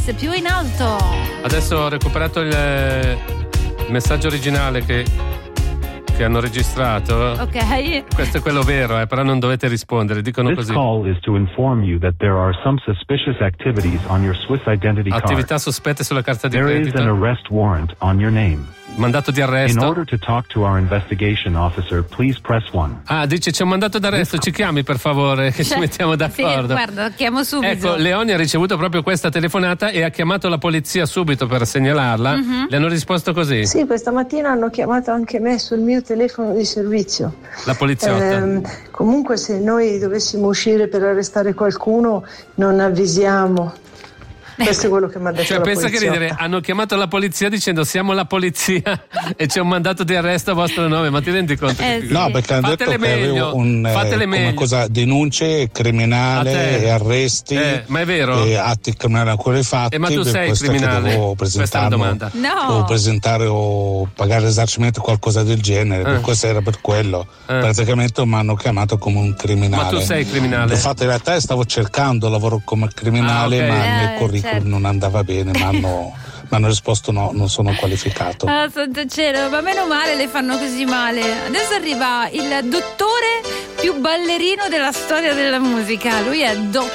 Alice, Più in alto. Adesso ho recuperato il messaggio originale che hanno registrato. Ok. Questo è quello vero, però non dovete rispondere, dicono This così. call is to inform you that there are some suspicious activities on your Swiss identity card. Attività sospette sulla carta di There is credito. an arrest warrant on your name. Mandato di In arresto. order to talk to our investigation officer, please press 1. Ah, dice c'è un mandato d'arresto, ci chiami per favore che ci mettiamo d'accordo. Sì, guarda, chiamo subito. Ecco, Leoni ha ricevuto proprio questa telefonata e ha chiamato la polizia subito per segnalarla. Le hanno risposto così. Sì, questa mattina hanno chiamato anche me sul mio telefono di servizio. La poliziotta. Comunque se noi dovessimo uscire per arrestare qualcuno non avvisiamo. Questo è quello che mi ha detto Cioè, la pensa che poliziotta. ridere, hanno chiamato la polizia dicendo siamo la polizia e c'è un mandato di arresto a vostro nome, ma ti rendi conto? Sì. No, perché hanno detto Fatele che avevo fatele come meglio. cosa denunce criminali A te. e arresti Ma è vero? e atti criminali ancora fatti. Ma tu per sei questo è che criminale? devo Questa è la presentarlo, domanda. No. o presentare o pagare risarcimento o qualcosa del genere, per questo era per quello. Praticamente mi hanno chiamato come un criminale. Ma tu sei criminale? L'ho fatto in realtà, stavo cercando lavoro come criminale, Ah, ok. ma il mio curriculum certo. non andava bene, mi hanno risposto no, non sono qualificato. Ah, santo cielo, ma meno male le fanno così male. Adesso arriva il dottore più ballerino della storia della musica. Lui è Doc